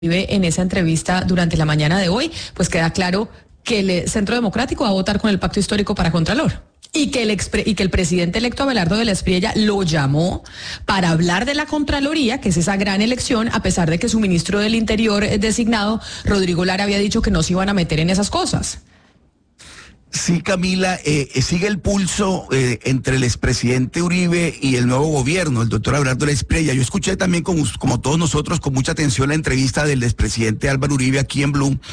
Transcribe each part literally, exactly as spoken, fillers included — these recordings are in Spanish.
En esa entrevista durante la mañana de hoy, pues queda claro que el Centro Democrático va a votar con el pacto histórico para Contralor. Y que, el expre, y que el presidente electo Abelardo de la Espriella lo llamó para hablar de la Contraloría, que es esa gran elección, a pesar de que su ministro del Interior designado, Rodrigo Lara, había dicho que no se iban a meter en esas cosas. Sí, Camila, eh, sigue el pulso eh, entre el expresidente Uribe y el nuevo gobierno, el doctor Abelardo de la Espriella. Yo escuché también, como, como todos nosotros, con mucha atención la entrevista del expresidente Álvaro Uribe aquí en Blue,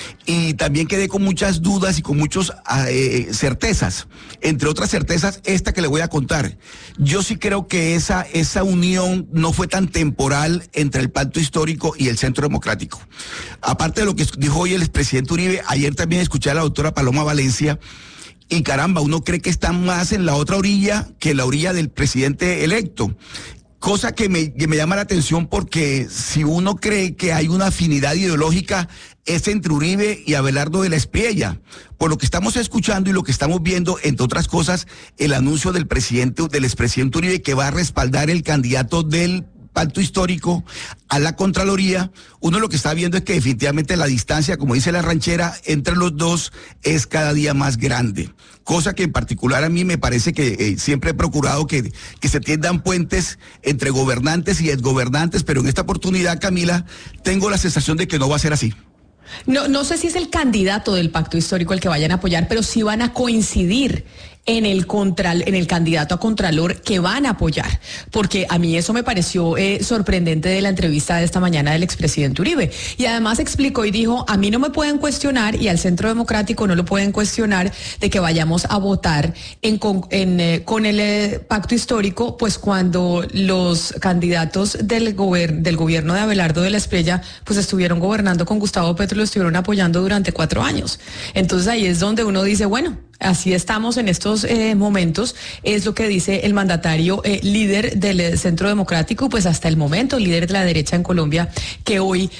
y también quedé con muchas dudas y con muchas eh, certezas. Entre otras certezas, esta que le voy a contar. Yo sí creo que esa, esa unión no fue tan temporal entre el pacto histórico y el Centro Democrático. Aparte de lo que dijo hoy el expresidente Uribe, ayer también escuché a la doctora Paloma Valencia. Y caramba, uno cree que está más en la otra orilla que en la orilla del presidente electo. Cosa que me, que me llama la atención, porque si uno cree que hay una afinidad ideológica es entre Uribe y Abelardo de la Espriella. Por lo que estamos escuchando y lo que estamos viendo, entre otras cosas, el anuncio del presidente, del expresidente Uribe, que va a respaldar el candidato del pacto histórico a la Contraloría. Uno lo que está viendo es que definitivamente la distancia, como dice la ranchera, entre los dos es cada día más grande. Cosa que en particular a mí me parece que eh, siempre he procurado que, que se tiendan puentes entre gobernantes y exgobernantes, pero en esta oportunidad, Camila, tengo la sensación de que no va a ser así. No, no sé si es el candidato del pacto histórico el que vayan a apoyar, pero sí van a coincidir en el contral, en el candidato a Contralor que van a apoyar, porque a mí eso me pareció eh, sorprendente de la entrevista de esta mañana del expresidente Uribe. Y además explicó y dijo, a mí no me pueden cuestionar y al Centro Democrático no lo pueden cuestionar de que vayamos a votar en, con, en, eh, con el eh, pacto histórico, pues cuando los candidatos del, gober, del gobierno de Abelardo de la Espriella pues estuvieron gobernando con Gustavo Petro, lo estuvieron apoyando durante cuatro años. Entonces ahí es donde uno dice, bueno, así estamos en estos eh, momentos, es lo que dice el mandatario eh, líder del Centro Democrático, pues hasta el momento líder de la derecha en Colombia, que hoy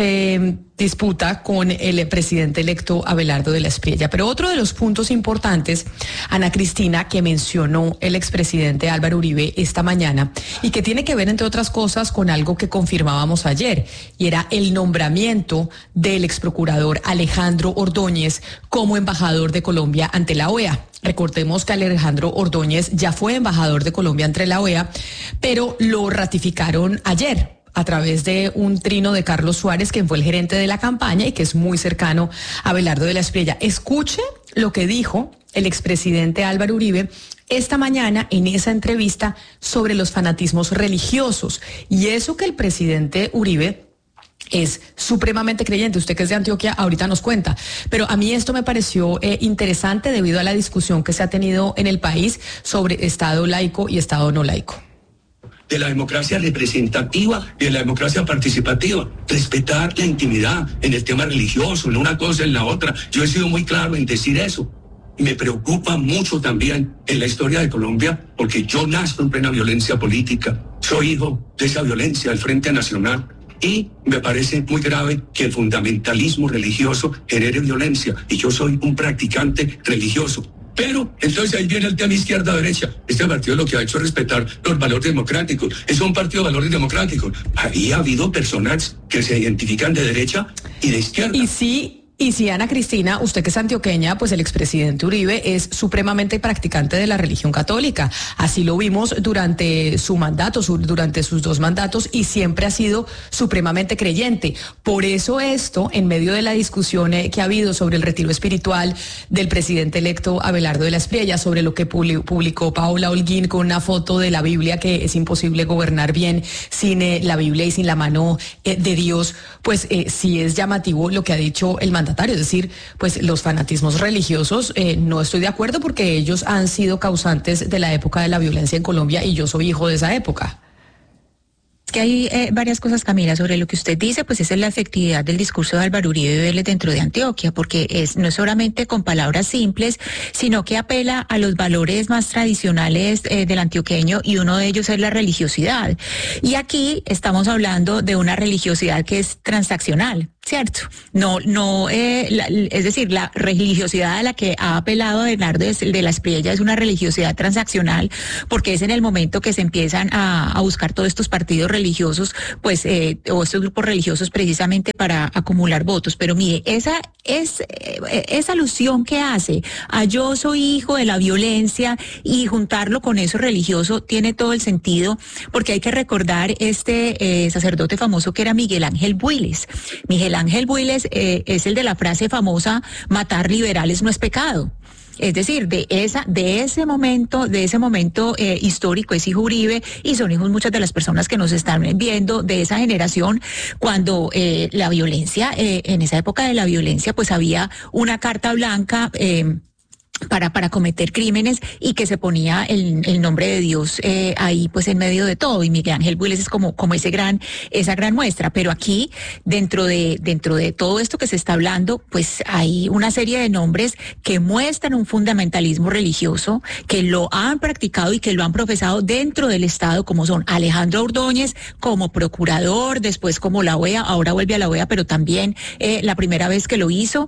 se disputa con el presidente electo Abelardo de la Espriella. Pero otro de los puntos importantes, Ana Cristina, que mencionó el expresidente Álvaro Uribe esta mañana y que tiene que ver, entre otras cosas, con algo que confirmábamos ayer, y era el nombramiento del exprocurador Alejandro Ordóñez como embajador de Colombia ante la O E A. Recordemos que Alejandro Ordóñez ya fue embajador de Colombia ante la O E A, pero lo ratificaron ayer a través de un trino de Carlos Suárez, quien fue el gerente de la campaña y que es muy cercano a Abelardo de la Espriella. Escuche lo que dijo el expresidente Álvaro Uribe esta mañana en esa entrevista sobre los fanatismos religiosos. Y eso que el presidente Uribe es supremamente creyente. Usted, que es de Antioquia, ahorita nos cuenta. Pero a mí esto me pareció eh, interesante debido a la discusión que se ha tenido en el país sobre Estado laico y Estado no laico. De la democracia representativa y de la democracia participativa. Respetar la intimidad en el tema religioso, en una cosa en la otra. Yo he sido muy claro en decir eso. Y me preocupa mucho también en la historia de Colombia, porque yo nazco en plena violencia política. Soy hijo de esa violencia del Frente Nacional. Y me parece muy grave que el fundamentalismo religioso genere violencia. Y yo soy un practicante religioso. Pero entonces ahí viene el tema izquierda-derecha. Este partido lo que ha hecho es respetar los valores democráticos. Es un partido de valores democráticos. Había habido personas que se identifican de derecha y de izquierda. Y sí. Y sí, Ana Cristina, usted que es antioqueña, pues el expresidente Uribe es supremamente practicante de la religión católica. Así lo vimos durante su mandato, su, durante sus dos mandatos, y siempre ha sido supremamente creyente. Por eso esto, en medio de la discusión eh, que ha habido sobre el retiro espiritual del presidente electo Abelardo de la Espriella, sobre lo que publicó Paola Holguín con una foto de la Biblia, que es imposible gobernar bien sin eh, la Biblia y sin la mano eh, de Dios, pues eh, sí es llamativo lo que ha dicho el mandatario. Es decir, pues los fanatismos religiosos, eh, no estoy de acuerdo porque ellos han sido causantes de la época de la violencia en Colombia y yo soy hijo de esa época. Que hay eh, varias cosas, Camila, sobre lo que usted dice, pues esa es la efectividad del discurso de Álvaro Uribe Vélez dentro de Antioquia, porque es no es solamente con palabras simples, sino que apela a los valores más tradicionales eh, del antioqueño, y uno de ellos es la religiosidad. Y aquí estamos hablando de una religiosidad que es transaccional. ¿cierto? No, no, eh, la, es decir, la religiosidad a la que ha apelado Abelardo de la Espriella es una religiosidad transaccional, porque es en el momento que se empiezan a, a buscar todos estos partidos religiosos, pues, eh, o estos grupos religiosos precisamente para acumular votos. Pero mire, esa es eh, esa alusión que hace a yo soy hijo de la violencia y juntarlo con eso religioso tiene todo el sentido, porque hay que recordar este eh, sacerdote famoso que era Miguel Ángel Builes. Miguel Ángel Builes eh, es el de la frase famosa, matar liberales no es pecado. Es decir, de esa, de ese momento, de ese momento eh, histórico, es hijo Uribe y son hijos muchas de las personas que nos están viendo de esa generación, cuando eh, la violencia, eh, en esa época de la violencia, pues había una carta blanca, eh, para para cometer crímenes y que se ponía el, el nombre de Dios eh, ahí pues en medio de todo, y Miguel Ángel Builes es como como ese gran esa gran muestra. Pero aquí dentro de dentro de todo esto que se está hablando, pues hay una serie de nombres que muestran un fundamentalismo religioso, que lo han practicado y que lo han profesado dentro del Estado, como son Alejandro Ordóñez como procurador, después como la O E A, ahora vuelve a la O E A, pero también eh, la primera vez que lo hizo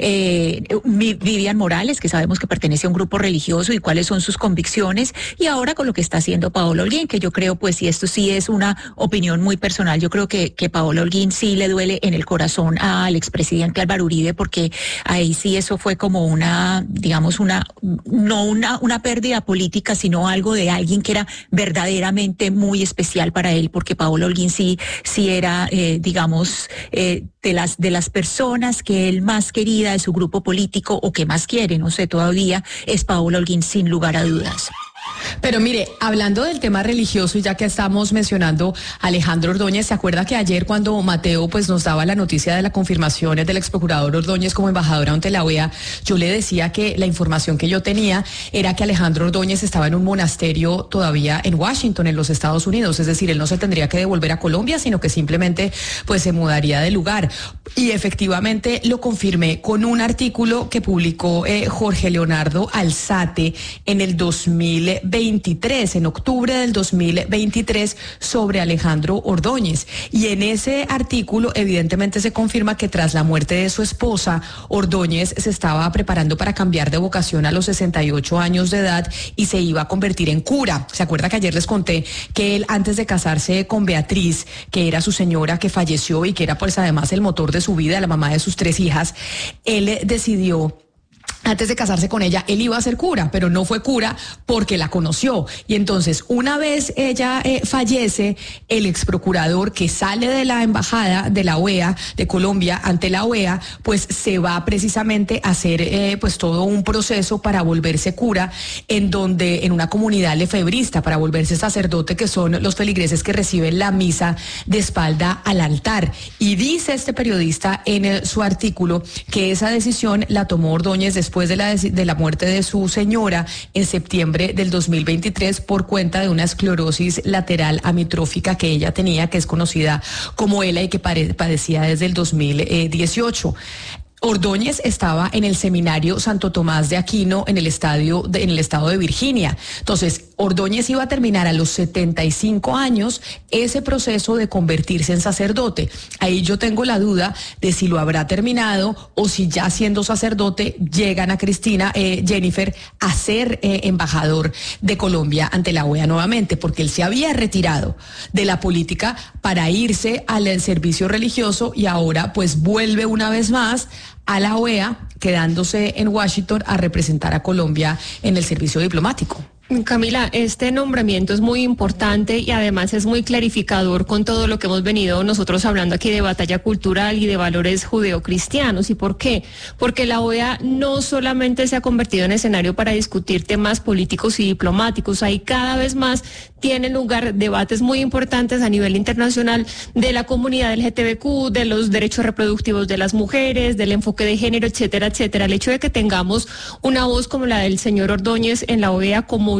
eh, Vivian Morales, que sabemos que pertenece a un grupo religioso y cuáles son sus convicciones, y ahora con lo que está haciendo Paola Holguín, que yo creo, pues, y esto sí es una opinión muy personal, yo creo que, que Paola Holguín sí le duele en el corazón al expresidente Álvaro Uribe, porque ahí sí eso fue como una, digamos, una, no una, una pérdida política, sino algo de alguien que era verdaderamente muy especial para él, porque Paola Holguín sí, sí era, eh, digamos, eh, de las, de las personas que él más quería de su grupo político, o que más quiere, no sé, todavía es Paola Holguín, sin lugar a dudas. Pero mire, hablando del tema religioso, y ya que estamos mencionando a Alejandro Ordóñez, ¿se acuerda que ayer cuando Mateo pues nos daba la noticia de la confirmación del ex procurador Ordóñez como embajador ante la O E A, yo le decía que la información que yo tenía era que Alejandro Ordóñez estaba en un monasterio todavía en Washington, en los Estados Unidos? Es decir, él no se tendría que devolver a Colombia, sino que simplemente pues se mudaría de lugar. Y efectivamente lo confirmé con un artículo que publicó eh, Jorge Leonardo Alzate en el dos mil veintitrés, en octubre del dos mil veintitrés, sobre Alejandro Ordóñez. Y en ese artículo evidentemente se confirma que tras la muerte de su esposa, Ordóñez se estaba preparando para cambiar de vocación a los sesenta y ocho años de edad y se iba a convertir en cura. ¿Se acuerda que ayer les conté que él, antes de casarse con Beatriz, que era su señora que falleció y que era pues además el motor de su vida, la mamá de sus tres hijas, él decidió, antes de casarse con ella, él iba a ser cura, pero no fue cura porque la conoció? Y entonces, una vez ella eh, fallece, el ex procurador que sale de la embajada de la O E A, de Colombia, ante la O E A, pues se va precisamente a hacer eh, pues todo un proceso para volverse cura, en donde, en una comunidad lefebrista, para volverse sacerdote, que son los feligreses que reciben la misa de espalda al altar. Y dice este periodista en eh, su artículo que esa decisión la tomó Ordóñez después después de la, de la muerte de su señora en septiembre del dos mil veintitrés, por cuenta de una esclerosis lateral amiotrófica que ella tenía, que es conocida como ELA y que padecía desde el dos mil dieciocho. Ordóñez estaba en el seminario Santo Tomás de Aquino en el, estadio de, en el estado de Virginia. Entonces, Ordóñez iba a terminar a los setenta y cinco años ese proceso de convertirse en sacerdote. Ahí yo tengo la duda de si lo habrá terminado o si ya siendo sacerdote llegan a Cristina, eh, Jennifer, a ser eh, embajador de Colombia ante la O E A nuevamente, porque él se había retirado de la política para irse al servicio religioso y ahora pues vuelve una vez más a la O E A, quedándose en Washington a representar a Colombia en el servicio diplomático. Camila, este nombramiento es muy importante y además es muy clarificador con todo lo que hemos venido nosotros hablando aquí de batalla cultural y de valores judeocristianos. ¿Y por qué? Porque la O E A no solamente se ha convertido en escenario para discutir temas políticos y diplomáticos, ahí cada vez más tienen lugar debates muy importantes a nivel internacional de la comunidad L G T B Q, de los derechos reproductivos de las mujeres, del enfoque de género, etcétera, etcétera. El hecho de que tengamos una voz como la del señor Ordóñez en la O E A como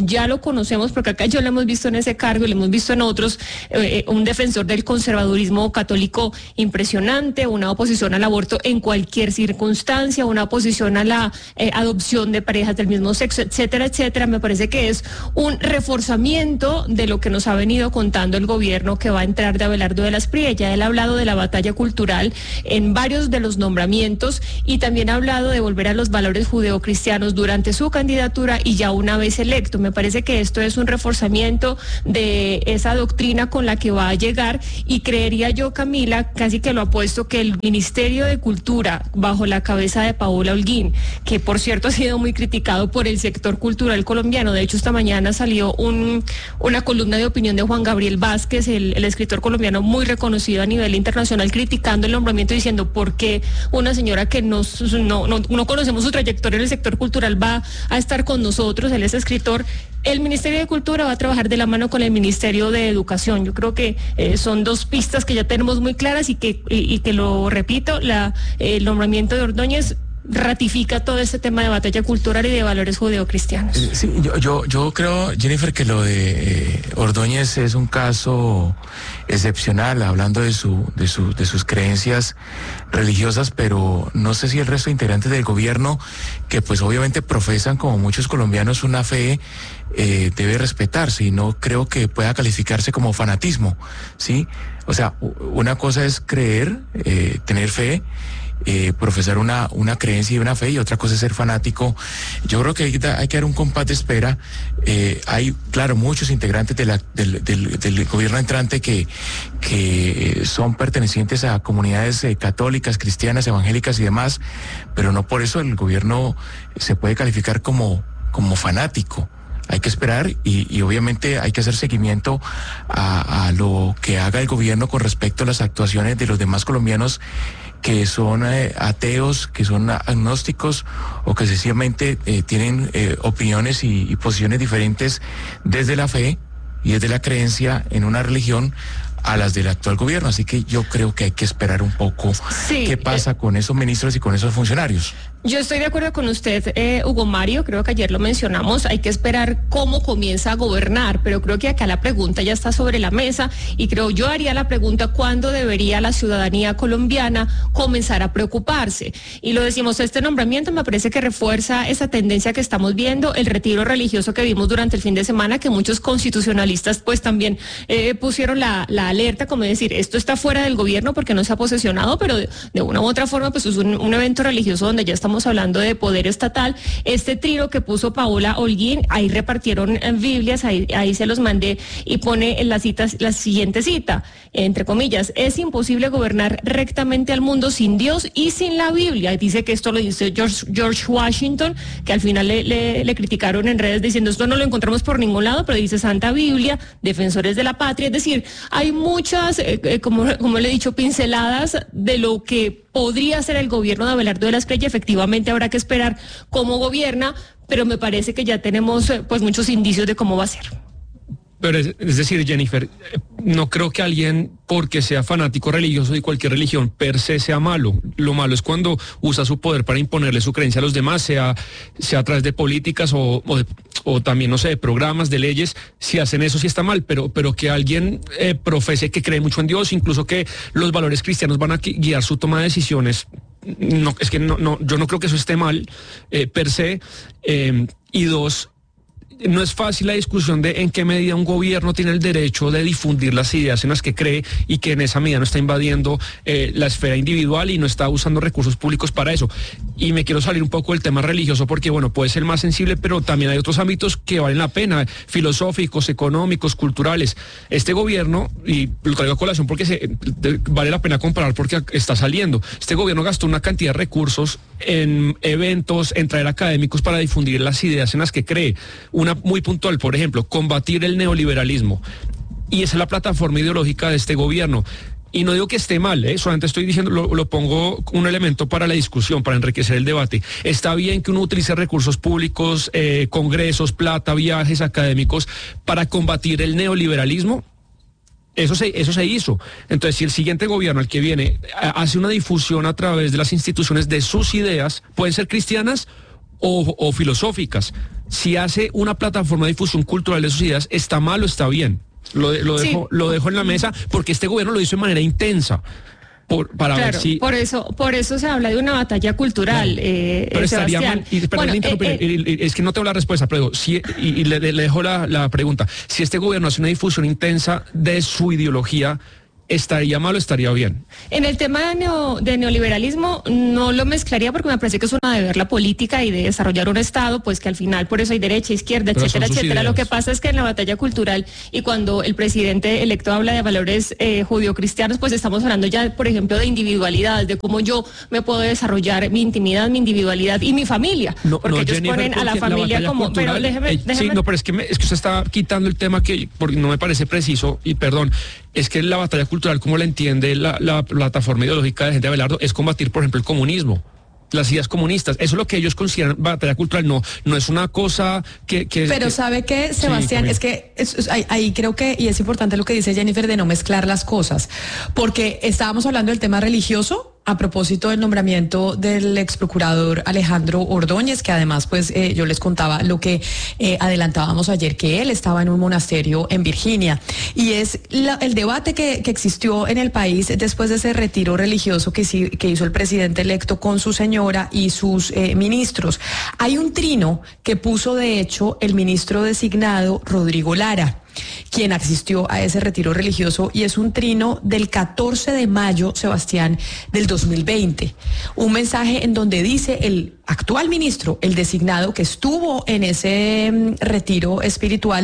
ya lo conocemos, porque acá yo lo hemos visto en ese cargo y lo hemos visto en otros, eh, un defensor del conservadurismo católico impresionante, una oposición al aborto en cualquier circunstancia, una oposición a la eh, adopción de parejas del mismo sexo, etcétera, etcétera. Me parece que es un reforzamiento de lo que nos ha venido contando el gobierno que va a entrar de Abelardo de la Espriella. Ya él ha hablado de la batalla cultural en varios de los nombramientos y también ha hablado de volver a los valores judeocristianos durante su candidatura y ya una vez electo. Me parece que esto es un reforzamiento de esa doctrina con la que va a llegar y creería yo, Camila, casi que lo apuesto, que el Ministerio de Cultura, bajo la cabeza de Paola Holguín, que por cierto ha sido muy criticado por el sector cultural colombiano. De hecho, esta mañana salió un, una columna de opinión de Juan Gabriel Vázquez, el, el escritor colombiano muy reconocido a nivel internacional, criticando el nombramiento, diciendo por qué una señora que no, no, no, no conocemos su trayectoria en el sector cultural va a estar con nosotros. Él es escritor. El Ministerio de Cultura va a trabajar de la mano con el Ministerio de Educación. Yo creo que eh, son dos pistas que ya tenemos muy claras y que, y, y que lo repito, la, eh, el nombramiento de Ordóñez ratifica todo este tema de batalla cultural y de valores judeocristianos. Sí, yo, yo, yo creo, Jennifer, que lo de eh, Ordóñez es un caso excepcional, hablando de su, de su, de sus creencias religiosas, pero no sé si el resto de integrantes del gobierno, que pues obviamente profesan como muchos colombianos una fe, eh, debe respetarse, y no creo que pueda calificarse como fanatismo, ¿sí? O sea, una cosa es creer, eh, tener fe, Eh, profesar una, una creencia y una fe, y otra cosa es ser fanático. Yo creo que hay, hay que dar un compás de espera. Eh, hay, claro, muchos integrantes de la, del, del, del gobierno entrante que, que son pertenecientes a comunidades eh, católicas, cristianas, evangélicas y demás, pero no por eso el gobierno se puede calificar como, como fanático. Hay que esperar y, y obviamente hay que hacer seguimiento a, a lo que haga el gobierno con respecto a las actuaciones de los demás colombianos que son eh, ateos, que son agnósticos o que sencillamente eh, tienen eh, opiniones y, y posiciones diferentes desde la fe y desde la creencia en una religión a las del actual gobierno. Así que yo creo que hay que esperar un poco sí, qué pasa eh, con esos ministros y con esos funcionarios. Yo estoy de acuerdo con usted, eh, Hugo Mario, creo que ayer lo mencionamos, hay que esperar cómo comienza a gobernar, pero creo que acá la pregunta ya está sobre la mesa y creo yo haría la pregunta, ¿cuándo debería la ciudadanía colombiana comenzar a preocuparse? Y lo decimos, este nombramiento me parece que refuerza esa tendencia que estamos viendo, el retiro religioso que vimos durante el fin de semana, que muchos constitucionalistas pues también eh, pusieron la, la alerta, como decir, esto está fuera del gobierno porque no se ha posesionado, pero de, de una u otra forma pues es un, un evento religioso donde ya estamos hablando de poder estatal. Este trío que puso Paola Holguín, ahí repartieron Biblias, ahí, ahí se los mandé y pone en la cita, la siguiente cita, entre comillas, es imposible gobernar rectamente al mundo sin Dios y sin la Biblia. Dice que esto lo dice George, George Washington, que al final le, le, le criticaron en redes diciendo esto no lo encontramos por ningún lado, pero dice Santa Biblia, defensores de la patria. Es decir, hay muchas, eh, eh, como, como le he dicho, pinceladas de lo que podría ser el gobierno de Abelardo de la Espriella. Efectivamente habrá que esperar cómo gobierna, pero me parece que ya tenemos pues muchos indicios de cómo va a ser. Pero es, es decir, Jennifer, no creo que alguien, porque sea fanático religioso de cualquier religión, per se sea malo. Lo malo es cuando usa su poder para imponerle su creencia a los demás, sea, sea a través de políticas o, o, de, o también, no sé, de programas, de leyes. Si hacen eso sí está mal, pero, pero que alguien eh, profese que cree mucho en Dios, incluso que los valores cristianos van a guiar su toma de decisiones, no, es que no, no, yo no creo que eso esté mal, eh, per se. Eh, y dos, no es fácil la discusión de en qué medida un gobierno tiene el derecho de difundir las ideas en las que cree y que en esa medida no está invadiendo eh, la esfera individual y no está usando recursos públicos para eso. Y me quiero salir un poco del tema religioso porque, bueno, puede ser más sensible, pero también hay otros ámbitos que valen la pena, filosóficos, económicos, culturales. Este gobierno, y lo traigo a colación porque se, de, vale la pena comparar porque está saliendo, este gobierno gastó una cantidad de recursos en eventos, en traer académicos para difundir las ideas en las que cree. Una muy puntual, por ejemplo, combatir el neoliberalismo. Y esa es la plataforma ideológica de este gobierno. Y no digo que esté mal, ¿eh? Solamente estoy diciendo, lo, lo pongo un elemento para la discusión, para enriquecer el debate. Está bien que uno utilice recursos públicos, eh, congresos, plata, viajes académicos para combatir el neoliberalismo. Eso se, eso se hizo. Entonces, si el siguiente gobierno, el que viene, hace una difusión a través de las instituciones de sus ideas, pueden ser cristianas o, o filosóficas, Si hace una plataforma de difusión cultural de sus ideas, ¿está mal o está bien? Lo, lo, Sí. dejo, lo dejo en la mesa porque este gobierno lo hizo de manera intensa. Por, para Claro, ver si... por eso, por eso se habla de una batalla cultural, eh, Pero estaría Sebastián. mal, y, perdón, Bueno, le interrumpí, eh, eh, es que no tengo la respuesta, pero si, y, y le, le dejo la, la pregunta, si este gobierno hace una difusión intensa de su ideología, ¿estaría mal o estaría bien? En el tema de, neo- de neoliberalismo no lo mezclaría porque me parece que es una de ver la política y de desarrollar un Estado, pues que al final por eso hay derecha, izquierda, Pero etcétera, son sus etcétera. Lo ideas. que pasa es que en la batalla cultural y cuando el presidente electo habla de valores eh, judio-cristianos, pues estamos hablando ya, por ejemplo, de individualidad, de cómo yo me puedo desarrollar mi intimidad, mi individualidad y mi familia. No, porque no, ellos Jennifer, ponen a la porque familia batalla como... Pero cultural, déjeme, eh, déjeme Sí, no, pero es que, me- es que usted está quitando el tema que porque no me parece preciso, y perdón, es que la batalla cultural, como la entiende la, la plataforma ideológica de gente de Abelardo, es combatir, por ejemplo, el comunismo. Las ideas comunistas, eso es lo que ellos consideran batalla cultural, no, no es una cosa que... que Pero que- ¿sabe qué, Sebastián? Camila. Es que es- es- ahí, ahí creo que, y es importante lo que dice Jennifer, de no mezclar las cosas, porque estábamos hablando del tema religioso a propósito del nombramiento del ex procurador Alejandro Ordóñez, que además pues eh, yo les contaba lo que eh, adelantábamos ayer, que él estaba en un monasterio en Virginia, y es la- el debate que, que existió en el país después de ese retiro religioso que, sí- que hizo el presidente electo con su señora y sus eh, ministros. Hay un trino que puso de hecho el ministro designado Rodrigo Lara, quien asistió a ese retiro religioso, y es un trino del catorce de mayo, Sebastián, del dos mil veinte. Un mensaje en donde dice el actual ministro, el designado que estuvo en ese mm, retiro espiritual: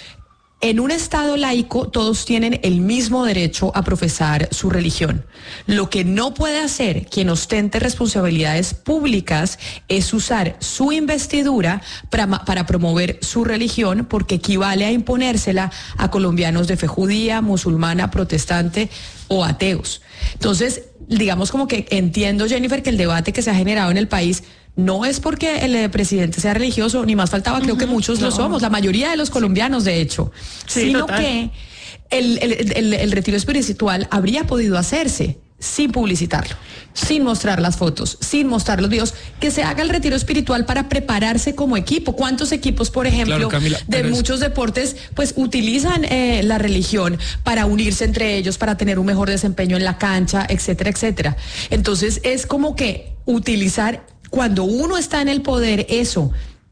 en un Estado laico todos tienen el mismo derecho a profesar su religión. Lo que no puede hacer quien ostente responsabilidades públicas es usar su investidura para, ma- para promover su religión, porque equivale a imponérsela a colombianos de fe judía, musulmana, protestante o ateos. Entonces, digamos como que entiendo, Jennifer, que el debate que se ha generado en el país no es porque el eh, presidente sea religioso, ni más faltaba, creo que muchos lo somos, la mayoría de los colombianos, de hecho, Sí, sino total. que el, el- el- el retiro espiritual habría podido hacerse sin publicitarlo, sin mostrar las fotos, sin mostrar los videos, que se haga el retiro espiritual para prepararse como equipo. ¿Cuántos equipos, por ejemplo, Claro, Camila, de pero es- muchos deportes, pues utilizan eh, la religión para unirse entre ellos, para tener un mejor desempeño en la cancha, etcétera, etcétera? Entonces es como que utilizar, cuando uno está en el poder, eso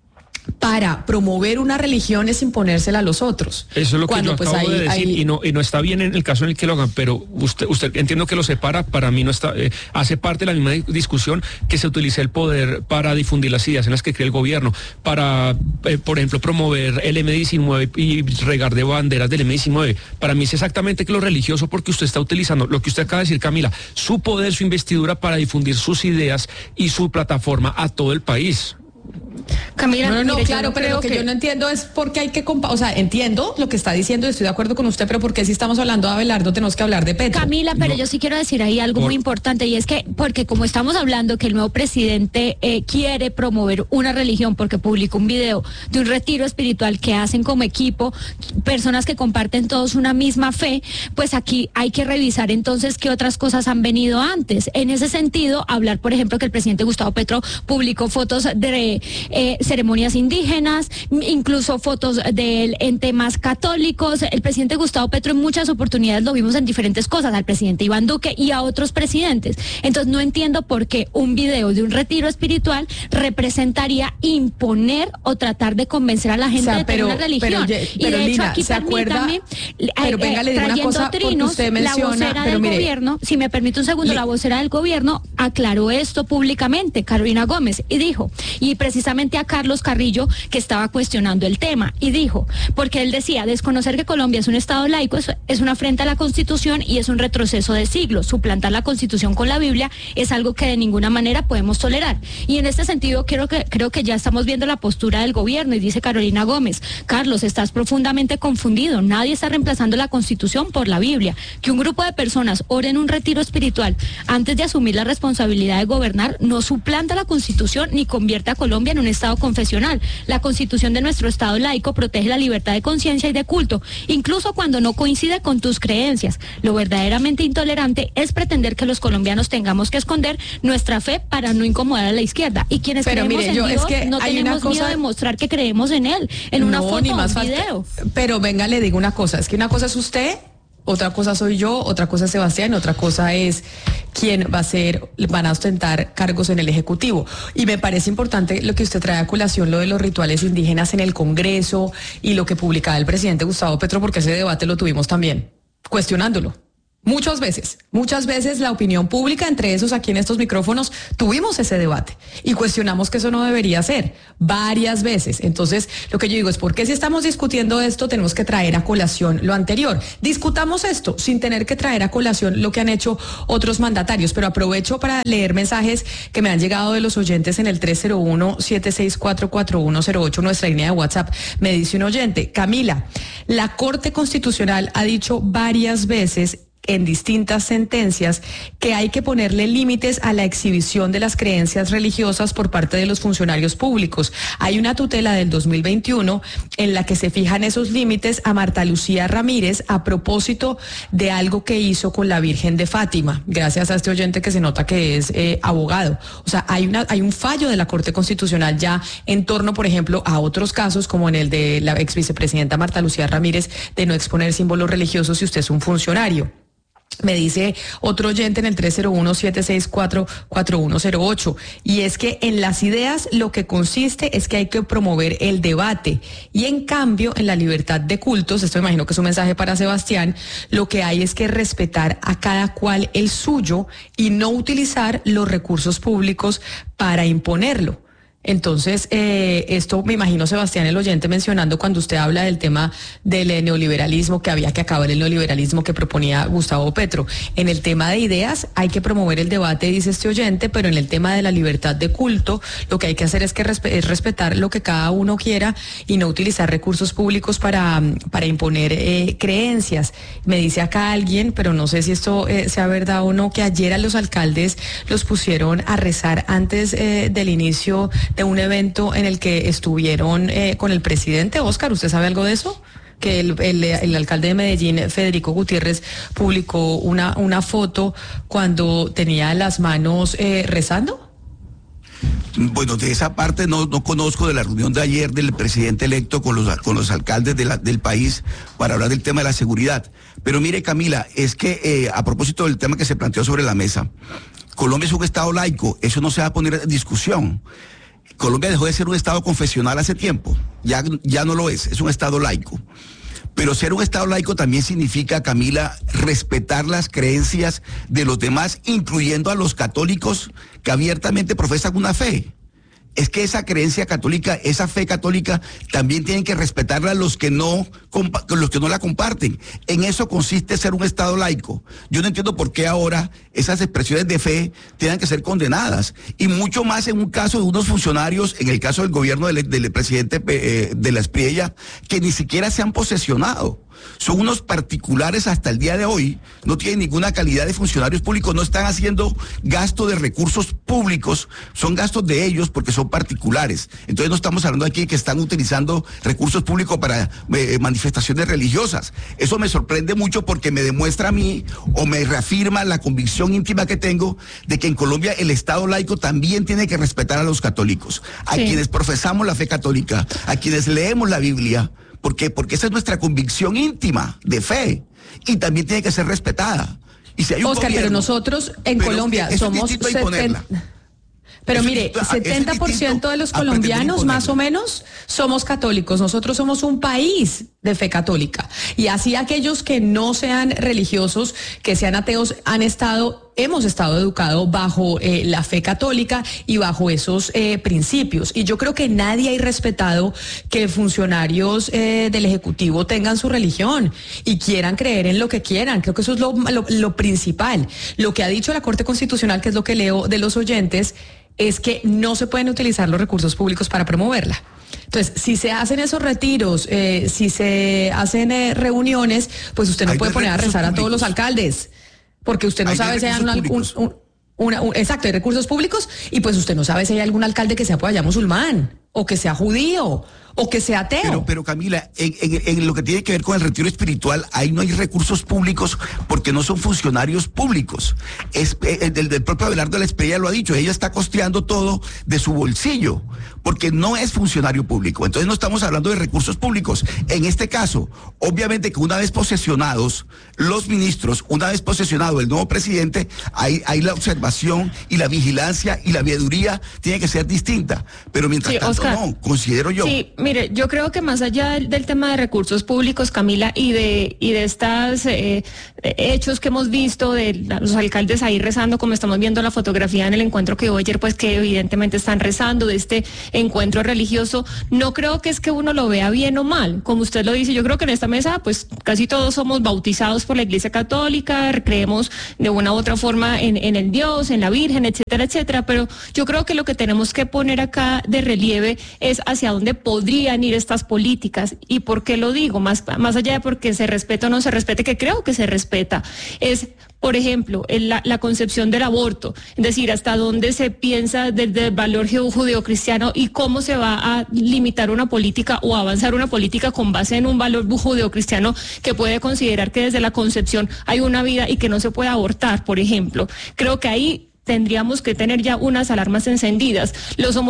para promover una religión es imponérsela a los otros. Eso es lo que Cuando, yo pues, acabo ahí- de decir, ahí- y no y no está bien en el caso en el que lo hagan, pero usted usted entiendo que lo separa, para mí no está, eh, hace parte de la misma di- discusión que se utilice el poder para difundir las ideas en las que cree el gobierno, para, eh, por ejemplo, promover el eme diecinueve y regar de banderas del eme diecinueve. Para mí es exactamente que lo religioso, porque usted está utilizando lo que usted acaba de decir, Camila, su poder, su investidura para difundir sus ideas y su plataforma a todo el país. Camila, No, no, no, mire, yo claro, no pero creo lo que, yo no entiendo es por qué hay que compa- o sea, entiendo lo que está diciendo y estoy de acuerdo con usted, pero ¿por qué si estamos hablando de Abelardo tenemos que hablar de Petro? Camila, pero No. yo sí quiero decir ahí algo Por- muy importante, y es que, porque como estamos hablando que el nuevo presidente eh, quiere promover una religión porque publicó un video de un retiro espiritual que hacen como equipo, personas que comparten todos una misma fe, pues aquí hay que revisar entonces qué otras cosas han venido antes. En ese sentido, hablar, por ejemplo, que el presidente Gustavo Petro publicó fotos de eh, ceremonias indígenas, incluso fotos de él en temas católicos. El presidente Gustavo Petro en muchas oportunidades lo vimos en diferentes cosas, al presidente Iván Duque y a otros presidentes. Entonces no entiendo por qué un video de un retiro espiritual representaría imponer o tratar de convencer a la gente O sea, de tener pero- una religión. pero, Ye- y pero, de hecho Lina, aquí ¿se acuerda? permítame, Pero venga, le digo una trayendo cosa, porque trinos, usted la menciona, vocera pero del mire, gobierno, si me permite un segundo, Le- la vocera del gobierno aclaró esto públicamente, Carolina Gómez, y dijo, y precisamente a Carlos Carrillo, que estaba cuestionando el tema, y dijo, porque él decía, desconocer que Colombia es un Estado laico es, es una afrenta a la Constitución y es un retroceso de siglos. Suplantar la Constitución con la Biblia es algo que de ninguna manera podemos tolerar. Y en este sentido creo que, creo que ya estamos viendo la postura del gobierno, y dice Carolina Gómez, Carlos, estás profundamente confundido, nadie está reemplazando la Constitución por la Biblia. Que un grupo de personas ore en un retiro espiritual antes de asumir la responsabilidad responsabilidad de gobernar, no suplanta la Constitución ni convierte a Colombia en un Estado confesional. La Constitución de nuestro Estado laico protege la libertad de conciencia y de culto, incluso cuando no coincide con tus creencias. Lo verdaderamente intolerante es pretender que los colombianos tengamos que esconder nuestra fe para no incomodar a la izquierda. Y quienes pero creemos mire, en yo, Dios es que no hay tenemos una cosa... miedo de mostrar que creemos en él, en una no, foto ni o más un falta. video. Pero venga, le digo una cosa, es que una cosa es usted, otra cosa soy yo, otra cosa es Sebastián, otra cosa es quién va a ser, van a ostentar cargos en el Ejecutivo. Y me parece importante lo que usted trae a colación, lo de los rituales indígenas en el Congreso y lo que publicaba el presidente Gustavo Petro, porque ese debate lo tuvimos también, cuestionándolo. Muchas veces, muchas veces la opinión pública, entre esos aquí en estos micrófonos, tuvimos ese debate y cuestionamos que eso no debería ser varias veces. Entonces, lo que yo digo es, ¿por qué si estamos discutiendo esto tenemos que traer a colación lo anterior? Discutamos esto sin tener que traer a colación lo que han hecho otros mandatarios, pero aprovecho para leer mensajes que me han llegado de los oyentes en el tres cero uno, siete seis cuatro, cuatro uno cero ocho, nuestra línea de WhatsApp. Me dice un oyente, Camila, la Corte Constitucional ha dicho varias veces en distintas sentencias que hay que ponerle límites a la exhibición de las creencias religiosas por parte de los funcionarios públicos. Hay una tutela del dos mil veintiuno en la que se fijan esos límites a Marta Lucía Ramírez a propósito de algo que hizo con la Virgen de Fátima, gracias a este oyente que se nota que es eh, abogado. O sea, hay una hay un fallo de la Corte Constitucional ya en torno, por ejemplo, a otros casos como en el de la ex vicepresidenta Marta Lucía Ramírez de no exponer símbolos religiosos si usted es un funcionario. Me dice otro oyente en el tres cero uno, siete seis cuatro, cuatro uno cero ocho, y es que en las ideas lo que consiste es que hay que promover el debate, y en cambio en la libertad de cultos, esto imagino que es un mensaje para Sebastián, lo que hay es que respetar a cada cual el suyo y no utilizar los recursos públicos para imponerlo. Entonces, eh, esto me imagino, Sebastián, el oyente mencionando cuando usted habla del tema del eh, neoliberalismo, que había que acabar el neoliberalismo que proponía Gustavo Petro. En el tema de ideas hay que promover el debate, dice este oyente, pero en el tema de la libertad de culto, lo que hay que hacer es que respe- es respetar lo que cada uno quiera y no utilizar recursos públicos para, para imponer eh, creencias. Me dice acá alguien, pero no sé si esto eh, sea verdad o no, que ayer a los alcaldes los pusieron a rezar antes eh, del inicio de un evento en el que estuvieron eh, con el presidente. Oscar, ¿usted sabe algo de eso? Que el, el, el alcalde de Medellín, Federico Gutiérrez, publicó una, una foto cuando tenía las manos eh, rezando. Bueno, de esa parte no, no conozco de la reunión de ayer del presidente electo con los, con los alcaldes de la, del país para hablar del tema de la seguridad. Pero mire, Camila, es que eh, a propósito del tema que se planteó sobre la mesa, Colombia es un estado laico, eso no se va a poner en discusión. Colombia dejó de ser un estado confesional hace tiempo, ya, ya no lo es, es un estado laico. Pero ser un estado laico también significa, Camila, respetar las creencias de los demás, incluyendo a los católicos que abiertamente profesan una fe. Es que esa creencia católica, esa fe católica, también tienen que respetarla a los que no, los que no la comparten. En eso consiste ser un estado laico. Yo no entiendo por qué ahora esas expresiones de fe tienen que ser condenadas. Y mucho más en un caso de unos funcionarios, en el caso del gobierno del, del presidente eh, de la Espriella, que ni siquiera se han posesionado. Son unos particulares hasta el día de hoy, no tienen ninguna calidad de funcionarios públicos, no están haciendo gasto de recursos públicos, son gastos de ellos porque son particulares. Entonces no estamos hablando aquí que están utilizando recursos públicos para eh, manifestaciones religiosas. Eso me sorprende mucho porque me demuestra a mí o me reafirma la convicción íntima que tengo de que en Colombia el Estado laico también tiene que respetar a los católicos, a sí. quienes profesamos la fe católica, a quienes leemos la Biblia. ¿Por qué? Porque esa es nuestra convicción íntima de fe y también tiene que ser respetada. Y si hay un Oscar, gobierno, pero nosotros en Colombia somos setenta. Pero eso mire, es, setenta por ciento de los colombianos más o menos somos católicos. Nosotros somos un país de fe católica. Y así aquellos que no sean religiosos, que sean ateos, han estado, hemos estado educados bajo eh, la fe católica y bajo esos eh, principios. Y yo creo que nadie ha respetado que funcionarios eh, del Ejecutivo tengan su religión y quieran creer en lo que quieran. Creo que eso es lo, lo, lo principal. Lo que ha dicho la Corte Constitucional, que es lo que leo de los oyentes, es que no se pueden utilizar los recursos públicos para promoverla. Entonces, si se hacen esos retiros, eh, si se hacen eh, reuniones, pues usted no hay puede poner a rezar públicos. a todos los alcaldes, porque usted no hay sabe si hay un, un, un... Una, un, exacto, hay recursos públicos y pues usted no sabe si hay algún alcalde que sea por allá musulmán o que sea judío o que sea ateo. Pero, pero Camila, en, en, en lo que tiene que ver con el retiro espiritual, ahí no hay recursos públicos porque no son funcionarios públicos. Es, el, el, el propio Abelardo de la Espriella lo ha dicho, ella está costeando todo de su bolsillo porque no es funcionario público. Entonces no estamos hablando de recursos públicos. En este caso, obviamente que una vez posesionados los ministros, una vez posesionado el nuevo presidente, ahí, ahí la observación y la vigilancia y la veeduría tiene que ser distinta. Pero mientras sí, tanto, Oscar, no, considero yo. Sí, mire, yo creo que más allá del, del tema de recursos públicos, Camila, y de y de estos eh, hechos que hemos visto de los alcaldes ahí rezando, como estamos viendo la fotografía en el encuentro que hubo ayer, pues que evidentemente están rezando, de este encuentro religioso, no creo que es que uno lo vea bien o mal, como usted lo dice. Yo creo que en esta mesa, pues casi todos somos bautizados por la Iglesia Católica, creemos de una u otra forma en, en el Dios, en la Virgen, etcétera, etcétera, pero yo creo que lo que tenemos que poner acá de relieve es hacia dónde podrían ir estas políticas. ¿Y por qué lo digo? Más, más allá de porque se respeta o no se respete, que creo que se respeta, es, por ejemplo, en la, la concepción del aborto, es decir, hasta dónde se piensa desde el valor judeocristiano y cómo se va a limitar una política o avanzar una política con base en un valor judeocristiano que puede considerar que desde la concepción hay una vida y que no se puede abortar, por ejemplo. Creo que ahí tendríamos que tener ya unas alarmas encendidas. Los